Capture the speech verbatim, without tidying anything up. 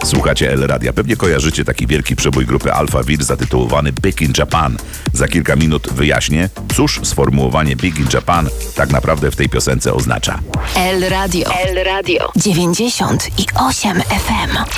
Słuchacie El Radia. Pewnie kojarzycie taki wielki przebój grupy Alpha Wir zatytułowany Big in Japan. Za kilka minut wyjaśnię, cóż sformułowanie Big in Japan tak naprawdę w tej piosence oznacza. El Radio. El Radio. dziewięćdziesiąt i osiem F M.